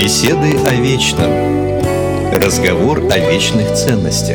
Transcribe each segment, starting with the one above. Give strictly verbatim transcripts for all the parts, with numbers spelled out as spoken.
Беседы о вечном. Разговор о вечных ценностях.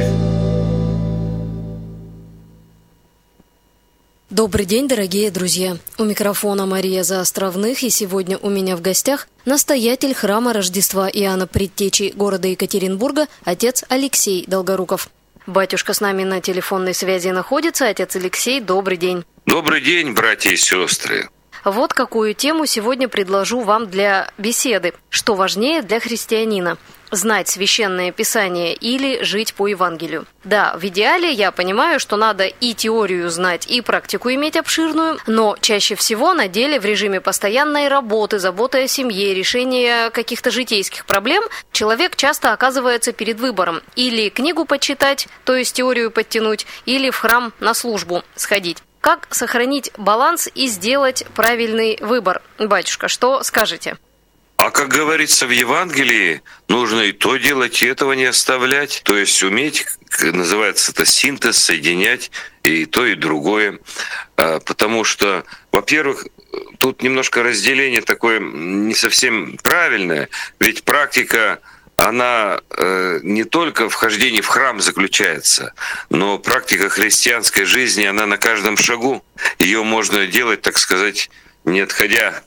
Добрый день, дорогие друзья! У микрофона Мария Заостровных, и сегодня у меня в гостях настоятель храма Рождества Иоанна Предтечи города Екатеринбурга, отец Алексей Долгоруков. Батюшка с нами на телефонной связи находится. Отец Алексей, добрый день! Добрый день, братья и сестры! Вот какую тему сегодня предложу вам для беседы. Что важнее для христианина? Знать Священное Писание или жить по Евангелию? Да, в идеале я понимаю, что надо и теорию знать, и практику иметь обширную, но чаще всего на деле в режиме постоянной работы, заботы о семье, решения каких-то житейских проблем человек часто оказывается перед выбором: или книгу почитать, то есть теорию подтянуть, или в храм на службу сходить. Как сохранить баланс и сделать правильный выбор? Батюшка, что скажете? А как говорится в Евангелии, нужно и то делать, и этого не оставлять. То есть уметь, называется это синтез, соединять и то, и другое. Потому что, во-первых, тут немножко разделение такое не совсем правильное, ведь практика, она э, не только в хождении в храм заключается, но практика христианской жизни, она на каждом шагу. Ее можно делать, так сказать, не отходя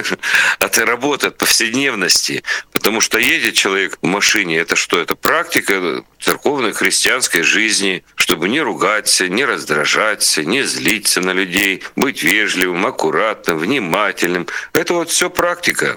от работы, от повседневности. Потому что едет человек в машине, это что? Это практика церковной христианской жизни, чтобы не ругаться, не раздражаться, не злиться на людей, быть вежливым, аккуратным, внимательным. Это вот все практика.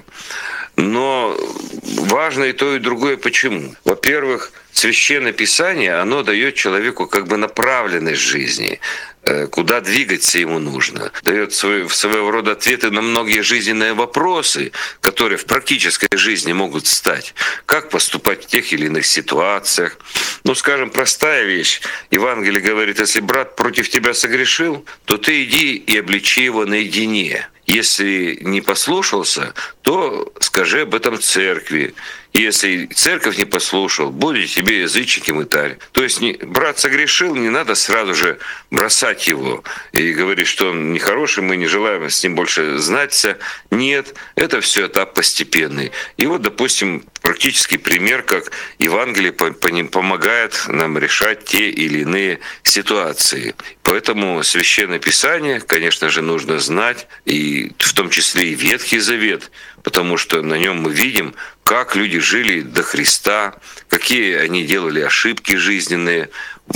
Но важно и то, и другое. Почему? Во-первых, Священное Писание, оно дает человеку как бы направленность жизни, куда двигаться ему нужно, дает свой, своего рода ответы на многие жизненные вопросы, которые в практической жизни могут стать. Как поступать в тех или иных ситуациях. Ну, скажем, простая вещь. Евангелие говорит, если брат против тебя согрешил, то ты иди и обличи его наедине. Если не послушался, то скажи об этом церкви. Если церковь не послушал, будет тебе язычник и мытарь. То есть не, брат согрешил, не надо сразу же бросать его и говорить, что он нехороший, мы не желаем с ним больше знаться. Нет, это все этап постепенный. И вот, допустим, практический пример, как Евангелие помогает нам решать те или иные ситуации. Поэтому Священное Писание, конечно же, нужно знать, и в том числе и Ветхий Завет, потому что на нем мы видим, как люди жили до Христа, какие они делали ошибки жизненные.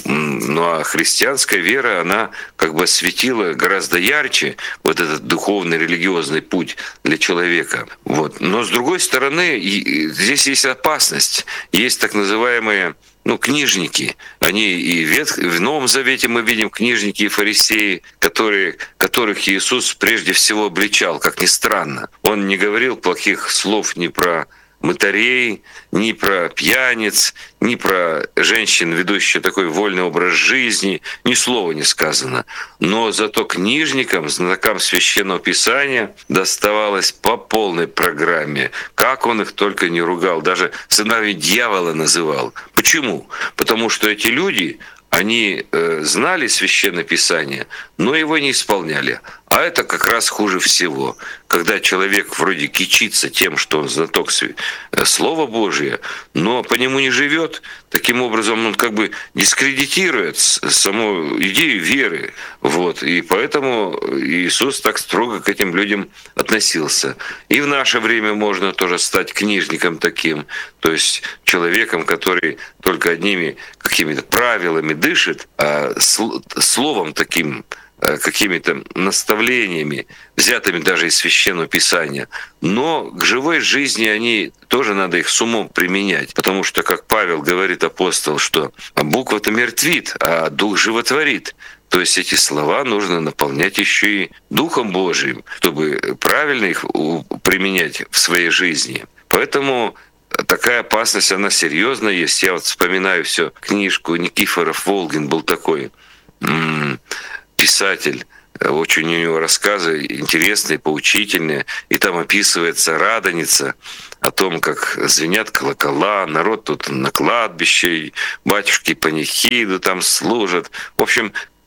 Ну а христианская вера, она как бы осветила гораздо ярче вот этот духовный, религиозный путь для человека. Вот. Но с другой стороны, здесь есть опасность. Есть так называемые ну, книжники. Они и в, в Новом Завете мы видим книжники и фарисеи, которые, которых Иисус прежде всего обличал, как ни странно. Он не говорил плохих слов ни про мытарей, ни про пьяниц, ни про женщин, ведущих такой вольный образ жизни, ни слова не сказано. Но зато книжникам, знатокам Священного Писания доставалось по полной программе. Как он их только не ругал, даже сынами дьявола называл. Почему? Потому что эти люди, они э, знали Священное Писание, но его не исполняли. А это как раз хуже всего, когда человек вроде кичится тем, что он знаток Слова Божия, но по нему не живет. Таким образом, он как бы дискредитирует саму идею веры. Вот. И поэтому Иисус так строго к этим людям относился. И в наше время можно тоже стать книжником таким, то есть человеком, который только одними какими-то правилами дышит, а словом таким, какими-то наставлениями, взятыми даже из Священного Писания. Но к живой жизни они тоже надо их с умом применять. Потому что, как Павел говорит, апостол, что буква-то мертвит, а дух животворит. То есть эти слова нужно наполнять еще и Духом Божиим, чтобы правильно их применять в своей жизни. Поэтому такая опасность, она серьезно есть. Я вот вспоминаю все книжку Никифоров Волгин был такой м-м, писатель. Очень у него рассказы интересные, поучительные. И там описывается Радоница, о том, как звенят колокола, народ тут на кладбище, батюшки панихиду там служат. В общем,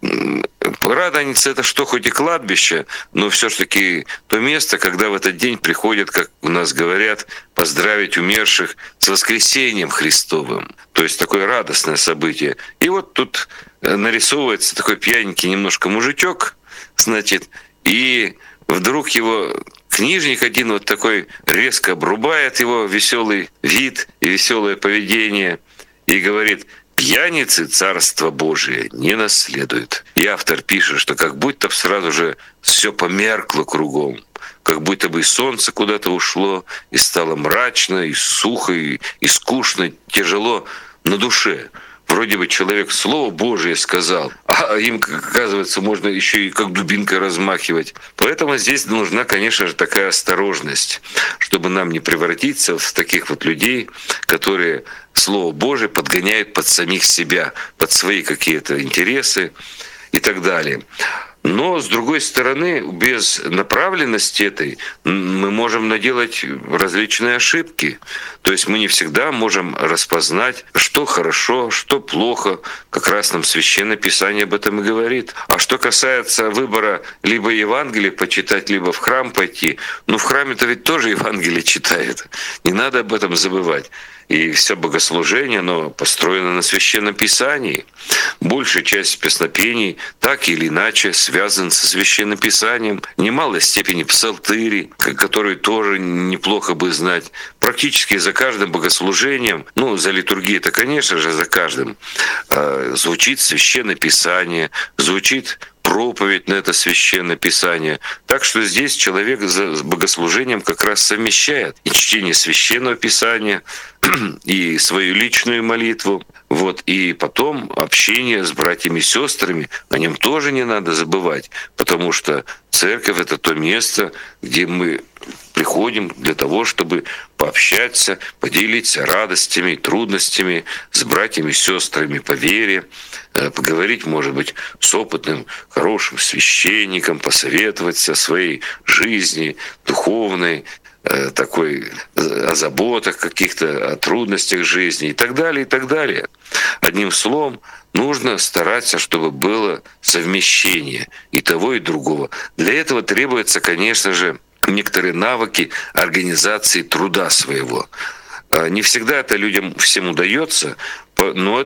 Радоница — это что, хоть и кладбище, но все-таки то место, когда в этот день приходят, как у нас говорят, поздравить умерших с воскресением Христовым. То есть такое радостное событие. И вот тут нарисовывается такой пьяненький немножко мужичок, значит, и вдруг его книжник один вот такой резко обрубает его веселый вид и веселое поведение и говорит: «Пьяницы Царство Божие не наследуют». И автор пишет, что как будто бы сразу же все померкло кругом, как будто бы и солнце куда-то ушло, и стало мрачно, и сухо, и, и скучно, тяжело на душе. Вроде бы человек Слово Божие сказал, а им, оказывается, можно еще и как дубинкой размахивать. Поэтому здесь нужна, конечно же, такая осторожность, чтобы нам не превратиться в таких вот людей, которые Слово Божие подгоняют под самих себя, под свои какие-то интересы и так далее. Но, с другой стороны, без направленности этой мы можем наделать различные ошибки. То есть мы не всегда можем распознать, что хорошо, что плохо. Как раз нам Священное Писание об этом и говорит. А что касается выбора либо Евангелие почитать, либо в храм пойти, ну в храме-то ведь тоже Евангелие читают. Не надо об этом забывать. И все богослужение, оно построено на Священном Писании. Большая часть песнопений так или иначе связана со Священным Писанием. В немалой степени псалтыри, которые тоже неплохо бы знать. Практически за каждым богослужением, ну, за литургией-то, конечно же, за каждым, звучит Священное Писание, звучит проповедь на это Священное Писание. Так что здесь человек за богослужением как раз совмещает и чтение Священного Писания, и свою личную молитву, вот, и потом общение с братьями и сестрами, о нем тоже не надо забывать, потому что церковь — это то место, где мы приходим для того, чтобы пообщаться, поделиться радостями и трудностями с братьями и сестрами по вере, поговорить, может быть, с опытным, хорошим священником, посоветоваться о своей жизни духовной, такой о заботах каких-то, о трудностях жизни и так далее, и так далее. Одним словом, нужно стараться, чтобы было совмещение и того, и другого. Для этого требуется, конечно же, некоторые навыки организации труда своего. Не всегда это людям всем удается, но